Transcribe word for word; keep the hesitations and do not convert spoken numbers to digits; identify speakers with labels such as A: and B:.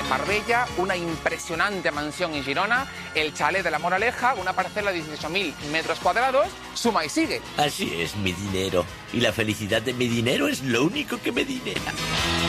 A: en Marbella, una impresionante mansión en Girona, el chalet de La Moraleja, una parcela de dieciocho mil metros cuadrados, suma y sigue.
B: Así es, mi dinero. Y la felicidad de mi dinero es lo único que me dinera.